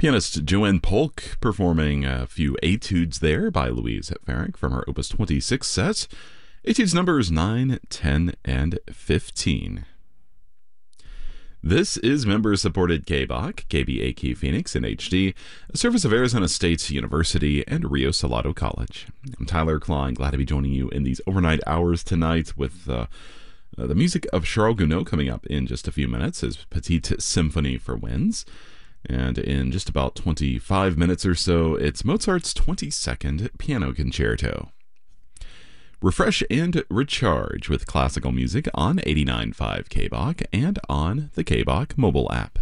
Pianist Joanne Polk performing a few etudes there by Louise Farrick from her Opus 26 set. Etudes numbers 9, 10, and 15. This is member-supported KBOC, KBAQ Phoenix in HD, a service of Arizona State University and Rio Salado College. I'm Tyler Klein, glad to be joining you in these overnight hours tonight with the music of Charles Gounod coming up in just a few minutes, his Petite Symphony for Winds. And in just about 25 minutes or so, it's Mozart's 22nd Piano Concerto. Refresh and recharge with classical music on 89.5 KBOC and on the KBOC mobile app.